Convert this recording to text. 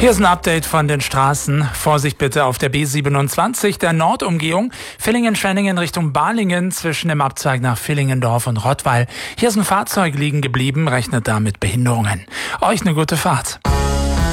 Hier ist ein Update von den Straßen. Vorsicht bitte auf der B27, der Nordumgehung. Villingen-Schwenningen Richtung Balingen zwischen dem Abzweig nach Villingendorf und Rottweil. Hier ist ein Fahrzeug liegen geblieben, rechnet da mit Behinderungen. Euch eine gute Fahrt.